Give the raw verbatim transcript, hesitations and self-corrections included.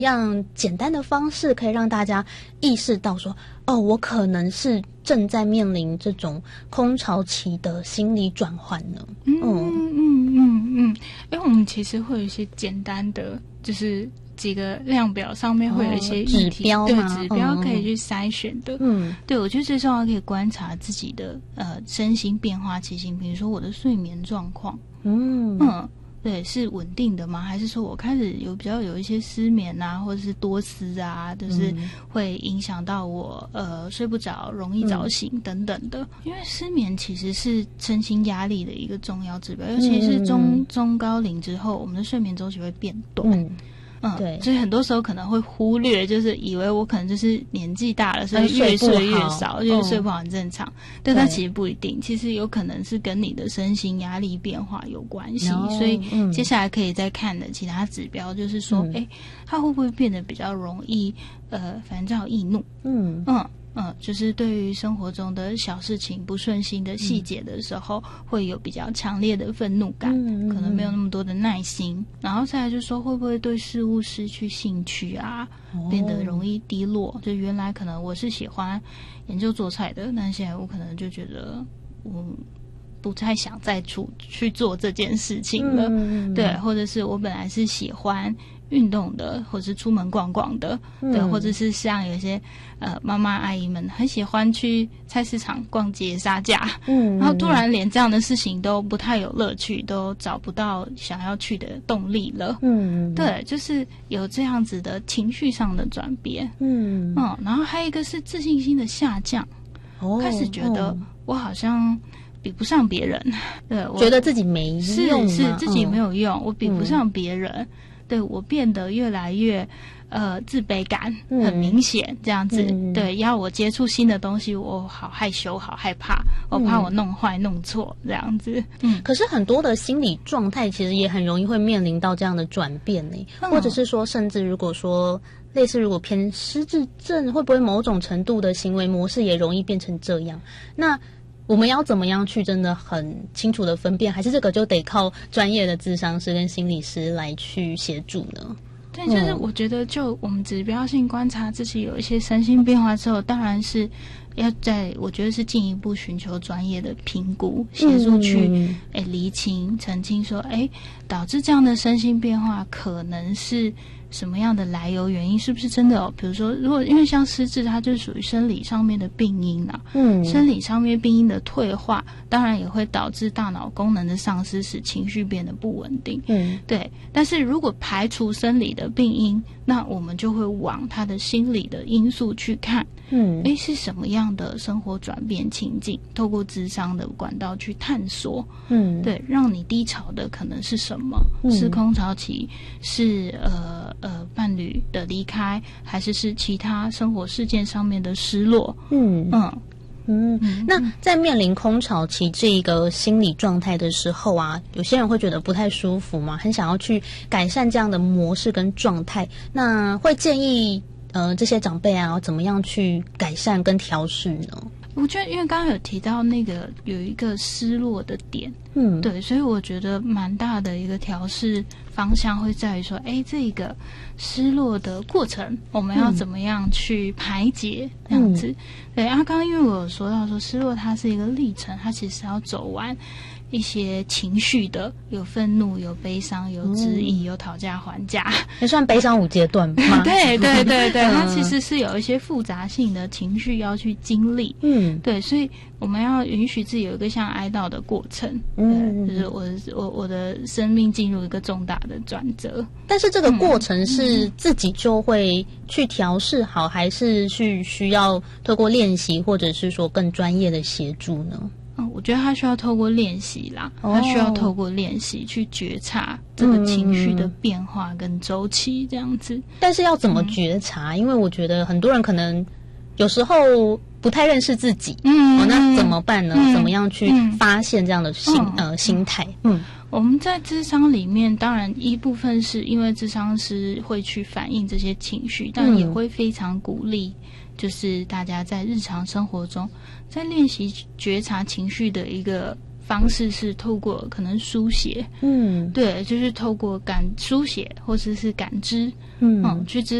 样简单的方式可以让大家意识到说，哦，我可能是正在面临这种空巢期的心理转换呢？ 嗯嗯嗯嗯嗯，因为我们其实会有一些简单的，就是几个量表上面会有一些、哦、 指标对指标可以去筛选的。 嗯， 对，我觉得最重要可以观察自己的呃身心变化情形，比如说我的睡眠状况。嗯嗯。对，是稳定的吗？还是说我开始有比较有一些失眠啊，或者是多思啊，就是会影响到我呃睡不着、容易早醒等等的。因为失眠其实是身心压力的一个重要指标，尤其是中中高龄之后，我们的睡眠周期会变短。嗯嗯，对，所以很多时候可能会忽略，就是以为我可能就是年纪大了，所以越睡越少，就是睡不好很正常。嗯、但它其实不一定，其实有可能是跟你的身心压力变化有关系。No, 所以接下来可以再看的其他指标，就是说，哎、嗯，它会不会变得比较容易呃烦躁易怒？嗯嗯。嗯，就是对于生活中的小事情不顺心的细节的时候，嗯、会有比较强烈的愤怒感，嗯、可能没有那么多的耐心。然后再来就是说，会不会对事物失去兴趣啊，哦、变得容易低落？就原来可能我是喜欢研究做菜的，但现在我可能就觉得我不太想再出去做这件事情了。嗯、对，或者是我本来是喜欢运动的，或者是出门逛逛的，嗯、对，或者是像有些呃妈妈阿姨们很喜欢去菜市场逛街杀价，嗯，然后突然连这样的事情都不太有乐趣，都找不到想要去的动力了，嗯，对，就是有这样子的情绪上的转变，嗯嗯，然后还有一个是自信心的下降，哦、开始觉得我好像比不上别人，对，我觉得自己没用， 是是自己没有用，嗯、我比不上别人。对，我变得越来越呃自卑感很明显，嗯、这样子，嗯、对，要我接触新的东西，我好害羞，好害怕，我怕我弄坏、弄错这样子。 嗯，可是很多的心理状态其实也很容易会面临到这样的转变呢，嗯、或者是说，甚至如果说类似如果偏失智症，会不会某种程度的行为模式也容易变成这样？那我们要怎么样去真的很清楚的分辨，还是这个就得靠专业的咨商师跟心理师来去协助呢？ 对，就是我觉得就我们指标性观察自己有一些身心变化之后，当然是要在我觉得是进一步寻求专业的评估，协助去嗯诶厘清澄清说，诶导致这样的身心变化可能是什么样的来由原因，是不是真的哦？比如说，如果因为像失智，它就属于生理上面的病因啊，嗯，生理上面病因的退化，当然也会导致大脑功能的丧失，使情绪变得不稳定，嗯，对。但是如果排除生理的病因，那我们就会往他的心理的因素去看，嗯，诶，是什么样的生活转变情境，透过諮商的管道去探索，嗯，对，让你低潮的可能是什么？嗯、是空巢期，是呃。呃，伴侣的离开，还是是其他生活事件上面的失落？嗯嗯嗯。那在面临空巢期这个心理状态的时候啊，有些人会觉得不太舒服嘛，很想要去改善这样的模式跟状态。那会建议呃这些长辈啊，怎么样去改善跟调适呢？ 我觉得，因为刚刚有提到那个有一个失落的点，嗯，对，所以我觉得蛮大的一个调适方向会在于说，哎，这个失落的过程，我们要怎么样去排解，嗯、这样子。对，啊，刚刚因为我有说到说，失落它是一个历程，它其实要走完一些情绪的，有愤怒，有悲伤，有质疑，嗯、有讨价还价， 也算悲伤五阶段吗？ 对对对对，它其实是有一些复杂性的情绪要去经历。嗯，对，所以我们要允许自己有一个像哀悼的过程。嗯，就是我我我的生命进入一个重大的转折。 但是这个过程是自己就会去调适好，还是去需要透过练习，或者是说更专业的协助呢？ 我觉得他需要透过练习啦，他、oh. 需要透过练习去觉察这个情绪的变化跟周期这样子。 但是要怎么觉察？嗯、因为我觉得很多人可能有时候不太认识自己，嗯、哦，那怎么办呢？嗯、怎么样去发现这样的心、嗯、呃心态？嗯。 我们在諮商里面，当然一部分是因为諮商师会去反映这些情绪，但也会非常鼓励，就是大家在日常生活中，在练习觉察情绪的一个方式是透过可能书写，嗯，对，就是透过感书写或者是感知，嗯，嗯去知